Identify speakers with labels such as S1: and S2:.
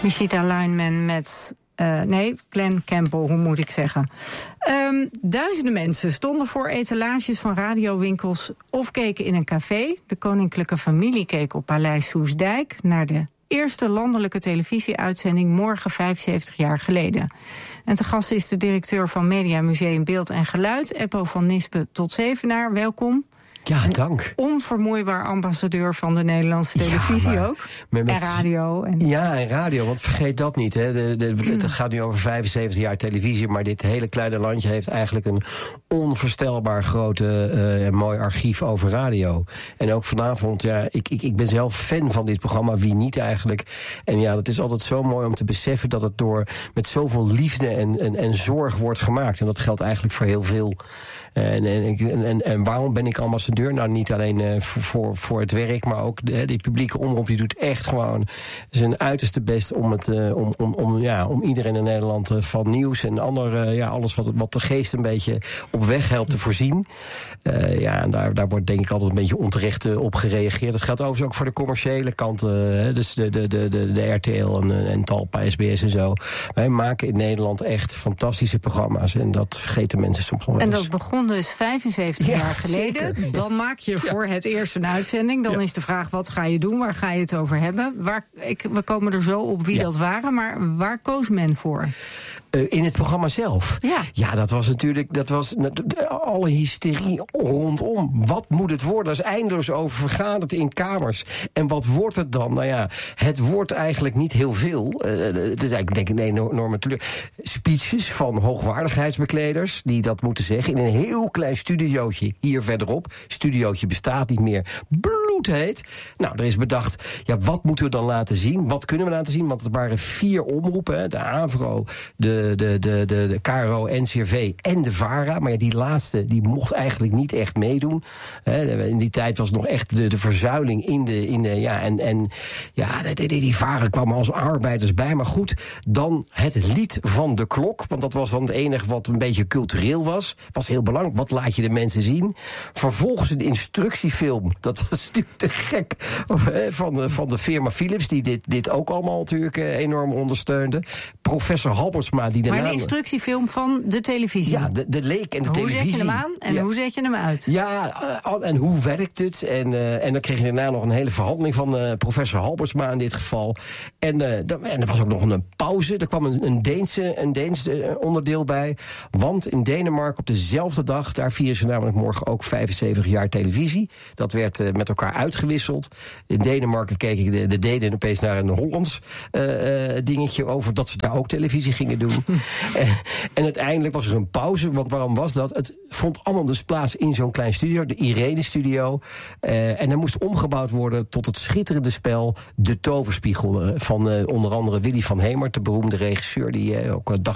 S1: Michita Lineman met... Glenn Campbell, hoe moet ik zeggen. Duizenden mensen stonden voor etalages van radiowinkels of keken in een café. De koninklijke familie keek op Paleis Soestdijk naar de eerste landelijke televisieuitzending morgen 75 jaar geleden. En te gast is de directeur van Media Museum Beeld en Geluid, Eppo van Nispen tot Zevenaar. Welkom.
S2: Ja, dank.
S1: Onvermoeibaar ambassadeur van de Nederlandse televisie ook. En radio.
S2: Ja, en radio, want vergeet dat niet. Hè. Het gaat nu over 75 jaar televisie, maar dit hele kleine landje heeft eigenlijk een onvoorstelbaar grote mooi archief over radio. En ook vanavond, ja, ik ben zelf fan van dit programma, wie niet eigenlijk. En ja, het is altijd zo mooi om te beseffen dat het met zoveel liefde en zorg wordt gemaakt. En dat geldt eigenlijk voor heel veel. En waarom ben ik ambassadeur? Nou, niet alleen voor het werk, maar ook die publieke omroep, die doet echt gewoon zijn uiterste best om iedereen in Nederland van nieuws en alles wat de geest een beetje op weg helpt te voorzien. En daar wordt denk ik altijd een beetje onterecht op gereageerd. Dat geldt overigens ook voor de commerciële kant, dus de RTL en Talpa, SBS en zo. Wij maken in Nederland echt fantastische programma's en dat vergeten mensen soms nog wel eens.
S1: En dat begon dus 75 jaar geleden. Zeker. Dan maak je voor het eerst een uitzending. Dan is de vraag, wat ga je doen? Waar ga je het over hebben? We komen er zo op wie dat waren, maar waar koos men voor?
S2: In het programma zelf? Ja, dat was alle hysterie rondom. Wat moet het worden? Er is eindeloos over vergaderd in kamers. En wat wordt het dan? Nou ja, het wordt eigenlijk niet heel veel. Het is eigenlijk denk ik een enorme speeches van hoogwaardigheidsbekleders die dat moeten zeggen in een heel klein studiootje hier verderop. Studiootje bestaat niet meer. Bloedheet. Nou, er is bedacht, ja, wat moeten we dan laten zien? Wat kunnen we laten zien? Want het waren 4 omroepen, hè? De AVRO, de KRO, NCRV en de VARA. Maar ja, die laatste, die mocht eigenlijk niet echt meedoen. In die tijd was nog echt de verzuiling die VARA kwam als arbeiders bij. Maar goed, dan het lied van de klok. Want dat was dan het enige wat een beetje cultureel was. Was heel belangrijk. Wat laat je de mensen zien? Vervolgens een instructiefilm. Dat was natuurlijk te gek. Van de firma Philips, die dit ook allemaal natuurlijk enorm ondersteunde. Professor Halbertsma, die daarna...
S1: Maar een instructiefilm van de televisie?
S2: Ja, de leek en de televisie.
S1: Hoe zet je hem aan en hoe zet je hem uit?
S2: Ja, en hoe werkt het? En dan kreeg je daarna nog een hele verhandeling van professor Halbertsma in dit geval. En er was ook nog een pauze. Er kwam een Deens onderdeel bij. Want in Denemarken op dezelfde dag, daar vieren ze namelijk morgen ook 75 jaar televisie. Dat werd met elkaar uitgewisseld. In Denemarken keken de Denen opeens naar een Hollands dingetje over dat ze daar ook televisie gingen doen. En uiteindelijk was er een pauze, want waarom was dat? Het vond allemaal dus plaats in zo'n klein studio, de Irene-studio. En er moest omgebouwd worden tot het schitterende spel De Toverspiegel van onder andere Willy van Hemert, de beroemde regisseur die ook